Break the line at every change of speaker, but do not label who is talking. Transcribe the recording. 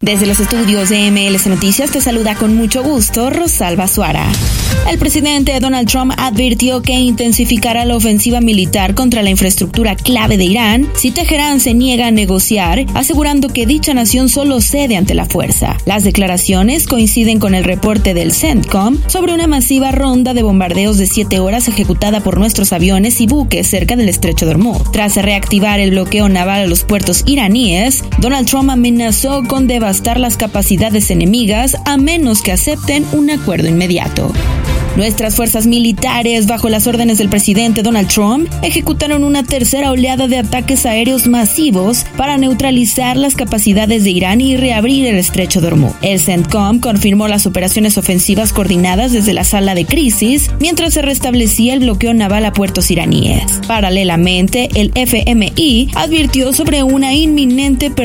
Desde los estudios de MLS Noticias te saluda con mucho gusto Rosalba Suara. El presidente Donald Trump advirtió que intensificará la ofensiva militar contra la infraestructura clave de Irán si Teherán se niega a negociar, asegurando que dicha nación solo cede ante la fuerza. Las declaraciones coinciden con el reporte del CENTCOM sobre una masiva ronda de bombardeos de 7 horas ejecutada por nuestros aviones y buques cerca del estrecho de Hormuz. Tras reactivar el bloqueo naval a los puertos iraníes, Donald Trump amenazó con devastar las capacidades enemigas a menos que acepten un acuerdo inmediato. Nuestras fuerzas militares, bajo las órdenes del presidente Donald Trump, ejecutaron una tercera oleada de ataques aéreos masivos para neutralizar las capacidades de Irán y reabrir el estrecho de Hormuz. El CENTCOM confirmó las operaciones ofensivas coordinadas desde la sala de crisis mientras se restablecía el bloqueo naval a puertos iraníes. Paralelamente, el FMI advirtió sobre una inminente